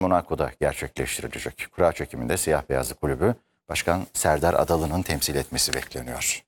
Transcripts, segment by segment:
Monaco'da gerçekleştirilecek. Kura çekiminde Siyah Beyazlı Kulübü Başkan Serdar Adalı'nın temsil etmesi bekleniyor.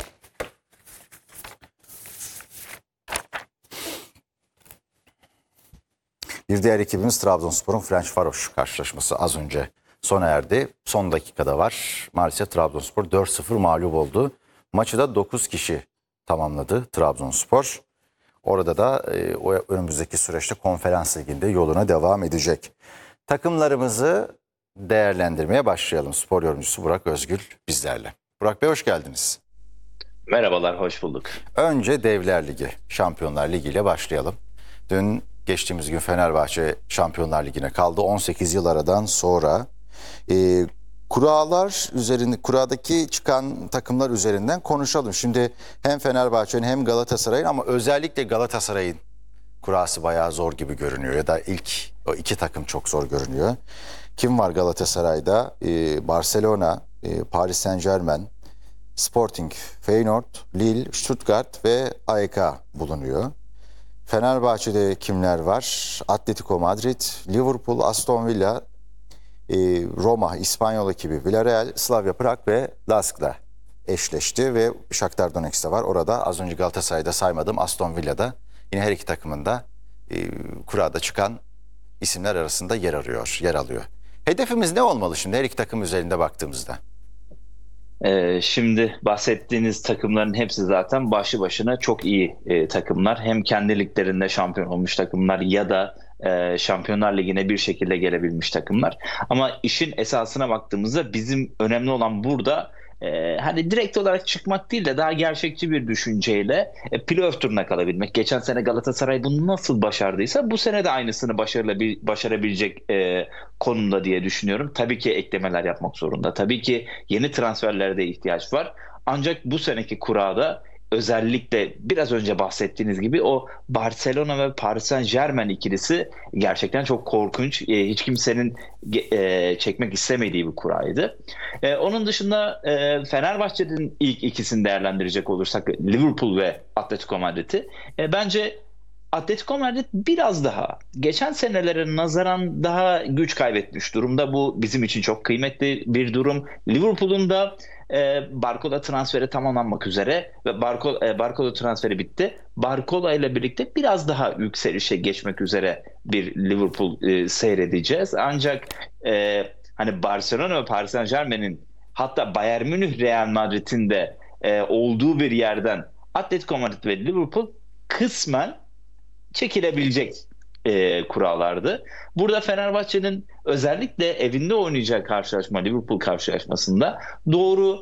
Bir diğer ekibimiz Trabzonspor'un Ferencvaros karşılaşması az önce sona erdi. Son dakikada var. Maalesef Trabzonspor 4-0 mağlup oldu. Maçı da 9 kişi tamamladı Trabzonspor. Orada da önümüzdeki süreçte Konferans Ligi'nde yoluna devam edecek. Takımlarımızı değerlendirmeye başlayalım. Spor yorumcusu Burak Özgül bizlerle. Burak Bey hoş geldiniz. Merhabalar, hoş bulduk. Önce Devler Ligi, Şampiyonlar Ligi ile başlayalım. Dün geçtiğimiz gün Fenerbahçe Şampiyonlar Ligi'ne kaldı. 18 yıl aradan sonra kuradaki çıkan takımlar üzerinden konuşalım. Şimdi hem Fenerbahçe'nin hem Galatasaray'ın ama özellikle Galatasaray'ın kurası bayağı zor gibi görünüyor. Ya da o iki takım çok zor görünüyor. Kim var Galatasaray'da? Barcelona, Paris Saint-Germain, Sporting, Feyenoord, Lille, Stuttgart ve AEK bulunuyor. Fenerbahçe'de kimler var? Atletico Madrid, Liverpool, Aston Villa, Roma, İspanyol ekibi, Villarreal, Slavia Prag ve Lask'la eşleşti ve Shakhtar Donetsk'te var. Orada az önce Galatasaray'da saymadım, Aston Villa'da yine her iki takımın da kurada çıkan isimler arasında yer alıyor. Hedefimiz ne olmalı şimdi her iki takım üzerinde baktığımızda? Şimdi bahsettiğiniz takımların hepsi zaten başlı başına çok iyi takımlar. Hem kendi liglerinde şampiyon olmuş takımlar ya da Şampiyonlar Ligi'ne bir şekilde gelebilmiş takımlar. Ama işin esasına baktığımızda bizim önemli olan burada hani direkt olarak çıkmak değil de daha gerçekçi bir düşünceyle playoff turuna kalabilmek. Geçen sene Galatasaray bunu nasıl başardıysa bu sene de aynısını başarabilecek konumda diye düşünüyorum. Tabii ki eklemeler yapmak zorunda. Tabii ki yeni transferlere de ihtiyaç var. Ancak bu seneki kurada özellikle biraz önce bahsettiğiniz gibi o Barcelona ve Paris Saint-Germain ikilisi gerçekten çok korkunç. Hiç kimsenin çekmek istemediği bir kuraydı. Onun dışında Fenerbahçe'nin ilk ikisini değerlendirecek olursak Liverpool ve Atletico Madrid'i bence Atletico Madrid biraz daha geçen senelere nazaran daha güç kaybetmiş durumda. Bu bizim için çok kıymetli bir durum. Liverpool'un da Barcola transferi tamamlanmak üzere ve Barcola transferi bitti. Barcola ile birlikte biraz daha yükselişe geçmek üzere bir Liverpool seyredeceğiz. Ancak hani Barcelona ve Paris Saint-Germain'in hatta Bayern Münih, Real Madrid'in de olduğu bir yerden Atletico Madrid ve Liverpool kısmen çekilebilecek kurallardı. Burada Fenerbahçe'nin özellikle evinde oynayacağı karşılaşma Liverpool karşılaşmasında doğru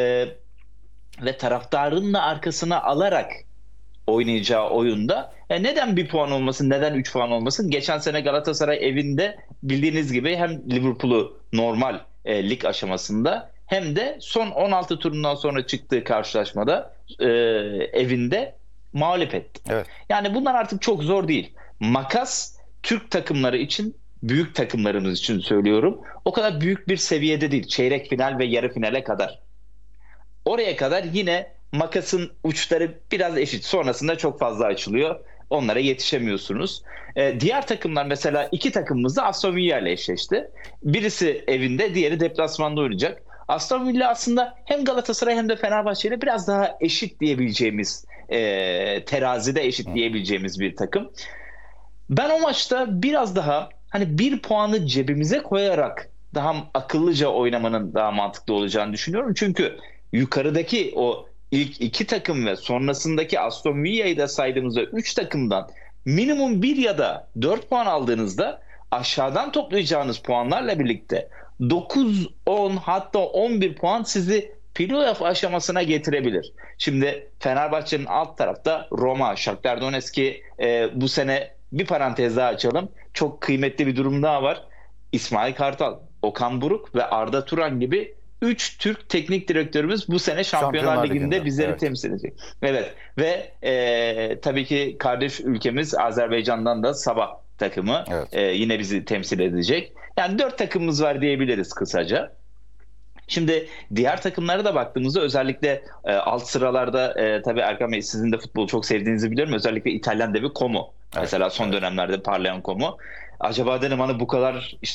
ve taraftarın da arkasına alarak oynayacağı oyunda neden bir puan olmasın, neden 3 puan olmasın? Geçen sene Galatasaray evinde bildiğiniz gibi hem Liverpool'u normal lig aşamasında hem de son 16 turundan sonra çıktığı karşılaşmada evinde mağlup etti. Evet. Yani bunlar artık çok zor değil. Makas Türk takımları için, büyük takımlarımız için söylüyorum, o kadar büyük bir seviyede değil. Çeyrek final ve yarı finale kadar. Oraya kadar yine makasın uçları biraz eşit. Sonrasında çok fazla açılıyor. Onlara yetişemiyorsunuz. Diğer takımlar mesela iki takımımız da Aston Villa ile eşleşti. Birisi evinde, diğeri deplasmanda oynayacak. Aston Villa aslında hem Galatasaray hem de Fenerbahçe ile biraz daha eşit diyebileceğimiz, terazide eşit diyebileceğimiz bir takım. Ben o maçta biraz daha hani bir puanı cebimize koyarak daha akıllıca oynamanın daha mantıklı olacağını düşünüyorum. Çünkü yukarıdaki o ilk iki takım ve sonrasındaki Aston Villa'yı da saydığımızda 3 takımdan minimum 1 ya da 4 puan aldığınızda aşağıdan toplayacağınız puanlarla birlikte 9, 10 hatta 11 puan sizi playoff aşamasına getirebilir. Şimdi Fenerbahçe'nin alt tarafta Roma, Shakhtar Donetsk'i bu sene bir parantez daha açalım. Çok kıymetli bir durum daha var. İsmail Kartal, Okan Buruk ve Arda Turan gibi 3 Türk teknik direktörümüz bu sene Şampiyonlar Ligi'nde bizleri temsil edecek. Evet ve tabii ki kardeş ülkemiz Azerbaycan'dan da Sabah takımı yine bizi temsil edecek. Yani 4 takımımız var diyebiliriz kısaca. Şimdi diğer takımlara da baktığımızda özellikle alt sıralarda tabii Erkan Bey sizin de futbolu çok sevdiğinizi biliyorum. Özellikle İtalyan devi Como. Mesela son dönemlerde parlayan Como. acaba dedim hani bu kadar işte